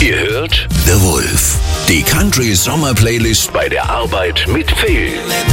Ihr hört The Wolf, die Country Sommer Playlist bei der Arbeit mit Phil.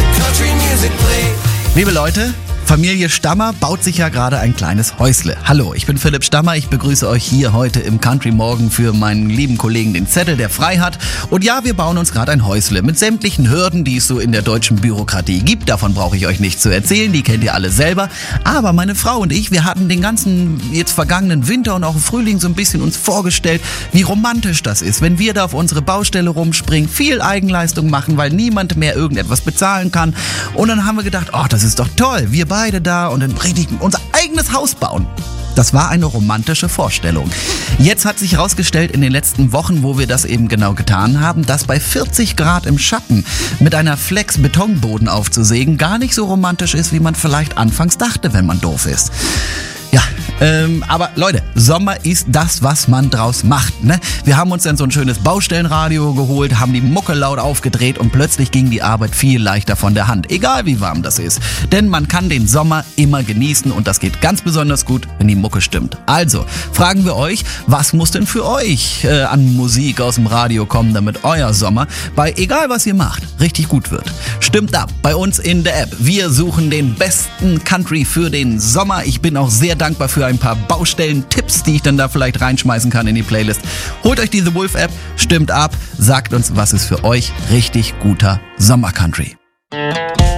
Liebe Leute, Familie Stammer baut sich ja gerade ein kleines Häusle. Hallo, ich bin Philipp Stammer, ich begrüße euch hier heute im Country Morgen für meinen lieben Kollegen den Zettel, der frei hat. Und ja, wir bauen uns gerade ein Häusle mit sämtlichen Hürden, die es so in der deutschen Bürokratie gibt. Davon brauche ich euch nicht zu erzählen, die kennt ihr alle selber. Aber meine Frau und ich, wir hatten den ganzen jetzt vergangenen Winter und auch im Frühling so ein bisschen uns vorgestellt, wie romantisch das ist, wenn wir da auf unsere Baustelle rumspringen, viel Eigenleistung machen, weil niemand mehr irgendetwas bezahlen kann. Und dann haben wir gedacht, oh, das ist doch toll, wir beide da und dann richtig unser eigenes Haus bauen. Das war eine romantische Vorstellung. Jetzt hat sich herausgestellt in den letzten Wochen, wo wir das eben genau getan haben, dass bei 40 Grad im Schatten mit einer Flex Betonboden aufzusägen gar nicht so romantisch ist, wie man vielleicht anfangs dachte, wenn man doof ist. Ja, aber Leute, Sommer ist das, was man draus macht, ne? Wir haben uns dann so ein schönes Baustellenradio geholt, haben die Mucke laut aufgedreht und plötzlich ging die Arbeit viel leichter von der Hand, egal wie warm das ist. Denn man kann den Sommer immer genießen und das geht ganz besonders gut, wenn die Mucke stimmt. Also, fragen wir euch, was muss denn für euch an Musik aus dem Radio kommen, damit euer Sommer bei egal was ihr macht, richtig gut wird? Stimmt ab, bei uns in der App. Wir suchen den besten Country für den Sommer. Ich bin auch sehr dankbar für ein paar Baustellen-Tipps, die ich dann da vielleicht reinschmeißen kann in die Playlist. Holt euch die The Wolf App, stimmt ab, sagt uns, was ist für euch richtig guter Sommer-Country.